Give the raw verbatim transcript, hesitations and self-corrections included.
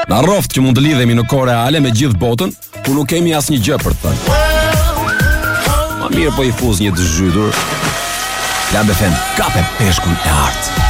Na rroft që mund të lidhemi në kohë reale me gjithë botën, ku nuk kemi asnjë gjë për të thënë. Ma mirë po i fuz një të zhytur. Klab e Fem, kape peshkun e artë.